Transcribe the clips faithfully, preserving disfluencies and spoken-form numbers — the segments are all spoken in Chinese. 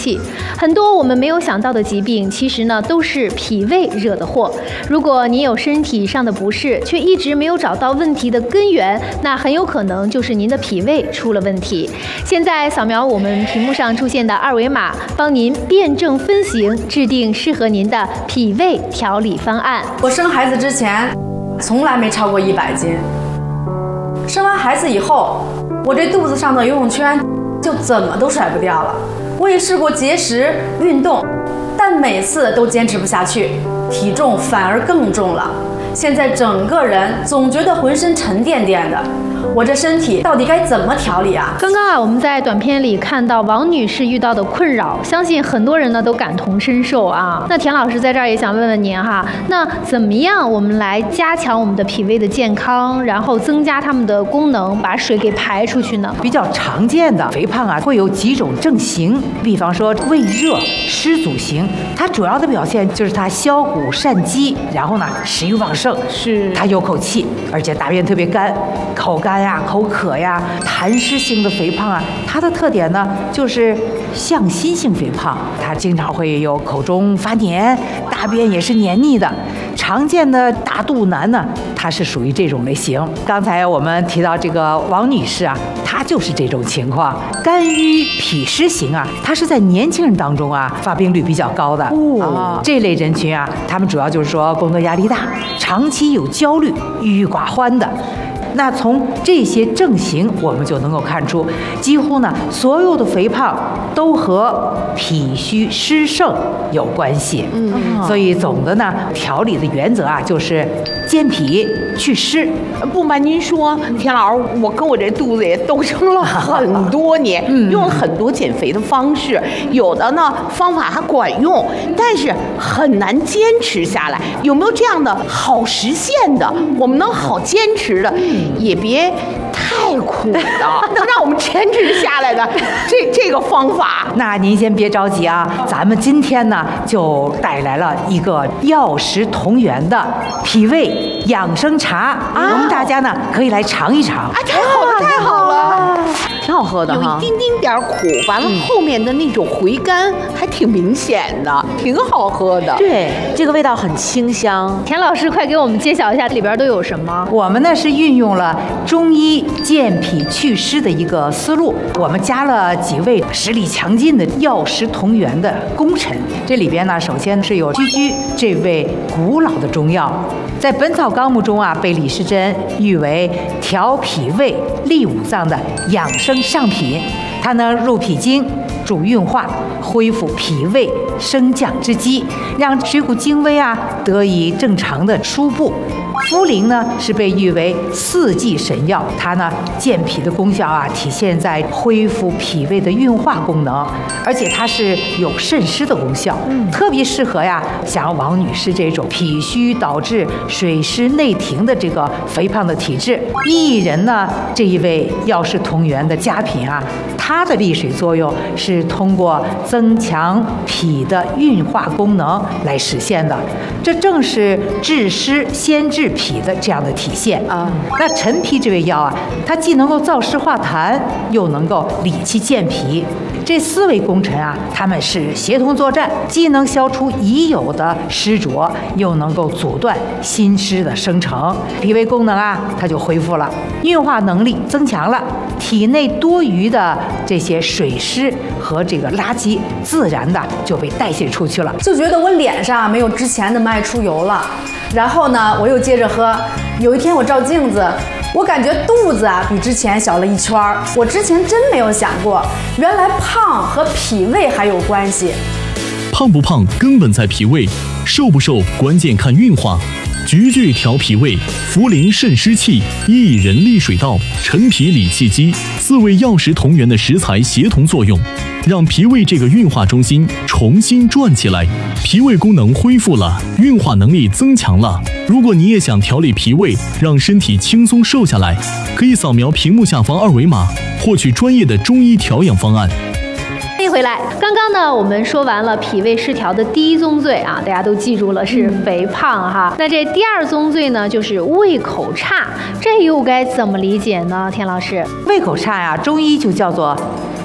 气。很多我们没有想到的疾病，其实呢都是脾胃惹的祸。如果您有身体上的不适，却一直没有找到问题的根源，那很有可能就是您的脾胃出了问题。现在扫描我们屏幕上出现的二维码，帮您辨证分型，制定适合您的脾胃调理方案。 我生孩子之前从来没超过一百斤，生完孩子以后，我这肚子上的游泳圈就怎么都甩不掉了。我也试过节食运动，但每次都坚持不下去，体重反而更重了。现在整个人总觉得浑身沉甸甸的，我这身体到底该怎么调理啊？ 刚刚啊，我们在短片里看到王女士遇到的困扰，相信很多人呢都感同身受啊。那田老师在这儿也想问问您哈，那怎么样我们来加强我们的脾胃的健康，然后增加它们的功能，把水给排出去呢？ 比较常见的肥胖啊，会有几种症型，比方说胃热、湿阻型，它主要的表现就是它消谷善饥，然后呢食欲旺盛， 是它有口气，而且大便特别干，口干呀、口渴呀。痰湿性的肥胖啊，它的特点呢就是向心性肥胖，它经常会有口中发黏，大便也是黏腻的。常见的大肚腩呢，它是属于这种类型。刚才我们提到这个王女士啊，她就是这种情况。肝郁脾湿型啊，它是在年轻人当中啊发病率比较高的。哦，这类人群啊，他们主要就是说工作压力大，长期有焦虑、郁郁寡欢的。那从这些症型，我们就能够看出，几乎呢所有的肥胖都和脾虚湿盛有关系。嗯，所以总的呢调理的原则啊，就是健脾祛湿。 不瞒您说，田老师，我跟我这肚子也斗争了很多年，嗯、用了很多减肥的方式，有的呢方法还管用，但是很难坚持下来。有没有这样的好实现的，我们能好坚持的？也别太苦的，能让我们坚持下来的这这个方法。 那您先别着急啊，咱们今天呢就带来了一个药食同源的脾胃养生茶，啊、我们大家呢可以来尝一尝。 啊，太好了，太好了，挺好喝的哈，有一丁丁点苦，完了后面的那种回甘还挺明显的，挺好喝的。 对，这个味道很清香。 田老师，快给我们揭晓一下里边都有什么？ 我们呢是运用了中医健脾祛湿的一个思路，我们加了几味实力强劲的药食同源的功臣。这里边呢，首先是有居居这味古老的中药，在《本草纲目》中啊，被李时珍誉为调脾胃、利五脏的养生上品。它呢入脾经，主运化，恢复脾胃升降之机，让水谷精微啊得以正常的输布。茯苓呢是被誉为四季神药，它呢健脾的功效啊体现在恢复脾胃的运化功能，而且它是有渗湿的功效，嗯、特别适合呀像王女士这种脾虚导致水湿内停的这个肥胖的体质。薏仁呢这一味药食同源的佳品啊，它的利水作用是通过增强脾的运化功能来实现的，这正是治湿先治脾的这样的体现啊。那陈皮这味药啊，它既能够燥湿化痰，又能够理气健脾。这四位功臣啊，他们是协同作战，既能消除已有的湿浊，又能够阻断新湿的生成，脾胃功能啊，它就恢复了，运化能力增强了，体内多余的这些水湿和这个垃圾，自然的就被代谢出去了。 就觉得我脸上没有之前的爱出油了，然后呢，我又接着喝。有一天我照镜子，我感觉肚子啊比之前小了一圈儿。我之前真没有想过，原来胖和脾胃还有关系。 胖不胖根本在脾胃，瘦不瘦关键看运化。菊苣调脾胃，茯苓渗湿气，薏仁利水道，陈皮理气机，四味药食同源的食材协同作用，让脾胃这个运化中心重新转起来，脾胃功能恢复了，运化能力增强了。如果你也想调理脾胃，让身体轻松瘦下来，可以扫描屏幕下方二维码，获取专业的中医调养方案。 回来，刚刚呢，我们说完了脾胃失调的第一宗罪啊，大家都记住了，是肥胖哈。那这第二宗罪呢，就是胃口差，这又该怎么理解呢？田老师， 胃口差呀，中医就叫做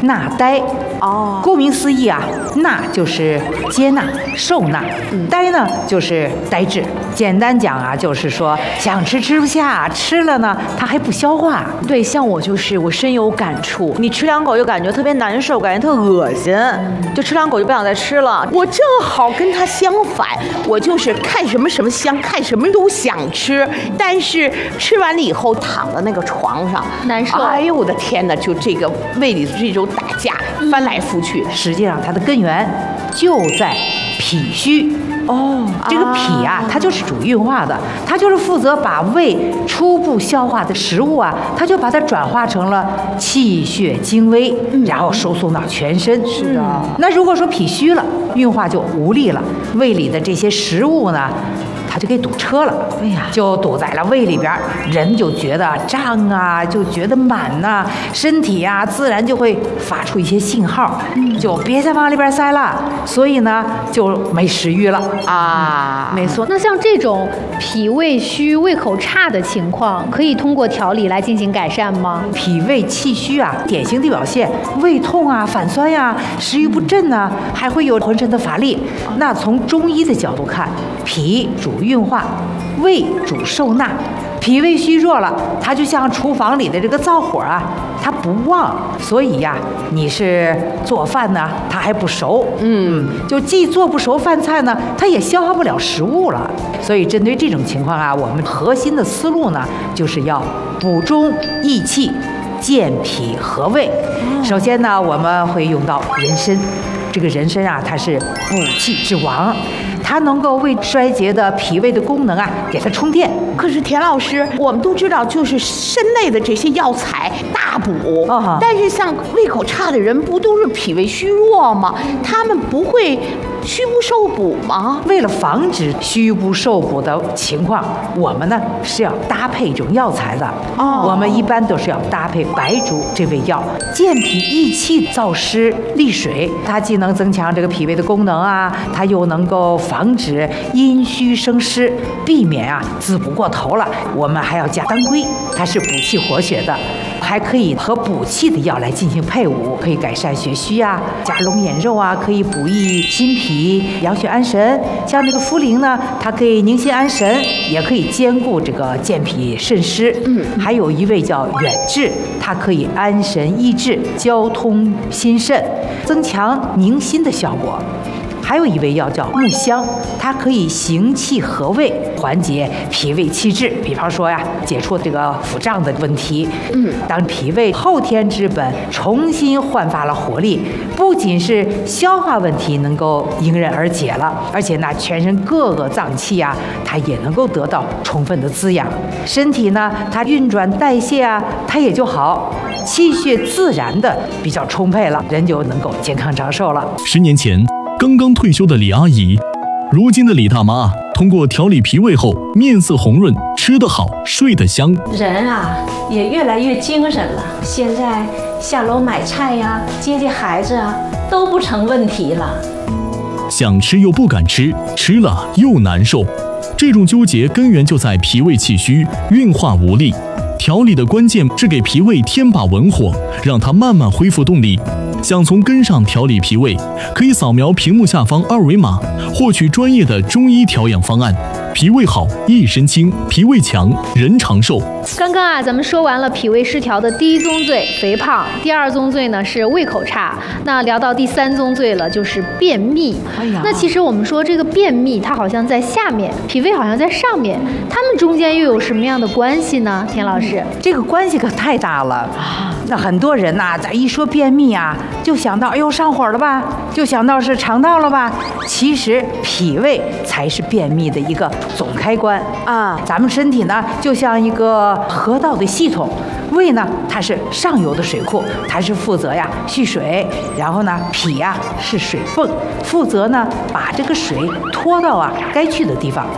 纳呆。 哦， 顾名思义啊，纳就是接纳、受纳，呆呢就是呆滞。简单讲啊，就是说想吃吃不下，吃了呢它还不消化。 对，像我就是我深有感触。你吃两口就感觉特别难受，感觉特恶心，就吃两口就不想再吃了。 我正好跟他相反，我就是看什么什么香，看什么都想吃，但是吃完了以后躺在那个床上难受。 哎呦我的天哪，就这个胃里的这种打架，翻来覆去。 实际上它的根源就在脾虚。哦，这个脾啊，它就是主运化的，它就是负责把胃初步消化的食物啊，它就把它转化成了气血精微，然后输送到全身。 是的。 那如果说脾虚了，运化就无力了，胃里的这些食物呢，它就给堵车了。哎呀，就堵在了胃里边，人就觉得胀啊，就觉得满呐、啊，身体啊自然就会发出一些信号，就别再往里边塞了，所以呢就没食欲了啊。 没错。那像这种脾胃虚、胃口差的情况，可以通过调理来进行改善吗？ 脾胃气虚啊，典型的表现胃痛啊、反酸呀、啊、食欲不振呐、啊，还会有浑身的乏力。那从中医的角度看，脾主运化，胃主受纳。脾胃虚弱了，它就像厨房里的这个灶火啊，它不旺，所以呀，你是做饭呢，它还不熟，嗯，就既做不熟饭菜呢，它也消化不了食物了。所以针对这种情况啊，我们核心的思路呢，就是要补中益气，健脾和胃。首先呢，我们会用到人参。这个人参啊，它是补气之王，它能够为衰竭的脾胃的功能啊，给它充电。 可是田老师，我们都知道，就是参类的这些药材大补， 哦、 但是像胃口差的人，不都是脾胃虚弱吗？他们不会虚不受补吗？ 为了防止虚不受补的情况，我们呢是要搭配这种药材的。 哦， 我们一般都是要搭配白术这味药，健脾益气、燥湿利水，它既能增强这个脾胃的功能啊，它又能够防止阴虚生湿，避免啊滋补过头了。我们还要加当归，它是补气活血的，还可以和补气的药来进行配伍，可以改善血虚啊，加龙眼肉啊，可以补益心脾、养血安神。像那个茯苓呢，它可以宁心安神，也可以兼顾这个健脾渗湿。嗯，还有一味叫远志，它可以安神益智、交通心肾，增强宁心的效果。还有一味药叫木香，它可以行气和胃，缓解脾胃气滞。比方说呀，解除这个腹胀的问题。嗯，当脾胃后天之本重新焕发了活力，不仅是消化问题能够迎刃而解了，而且呢，全身各个脏器啊，它也能够得到充分的滋养。身体呢，它运转代谢啊，它也就好，气血自然的比较充沛了，人就能够健康长寿了。 十年前刚刚退休的李阿姨，如今的李大妈通过调理脾胃后，面色红润，吃得好，睡得香。 人啊，也越来越精神了。现在下楼买菜呀、接接孩子啊，都不成问题了。 想吃又不敢吃，吃了又难受，这种纠结根源就在脾胃气虚，运化无力。调理的关键是给脾胃添把文火，让它慢慢恢复动力。想从根上调理脾胃，可以扫描屏幕下方二维码，获取专业的中医调养方案。脾胃好，一身轻；脾胃强，人长寿。 刚刚啊，咱们说完了脾胃失调的第一宗罪肥胖，第二宗罪呢是胃口差，那聊到第三宗罪了，就是便秘。哎呀，那其实我们说这个便秘，它好像在下面，脾胃好像在上面，它们中间又有什么样的关系呢？田老师， 嗯、这个关系可太大了啊！那很多人呐、啊，咱一说便秘啊，就想到哎呦上火了吧，就想到是肠道了吧。其实脾胃才是便秘的一个总开关啊！咱们身体呢，就像一个河道的系统，胃呢它是上游的水库，它是负责呀蓄水，然后呢脾呀是水泵，负责呢把这个水拖到啊该去的地方。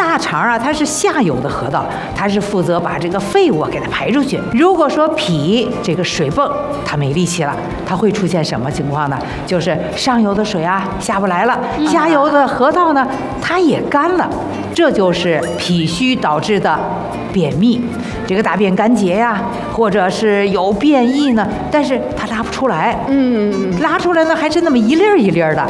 大肠啊，它是下游的河道，它是负责把这个废物啊给它排出去。如果说脾这个水泵它没力气了，它会出现什么情况呢？就是上游的水啊下不来了，下游的河道呢它也干了，这就是脾虚导致的便秘。这个大便干结呀，或者是有便意呢，但是它拉不出来，嗯，拉出来呢还是那么一粒儿一粒儿的，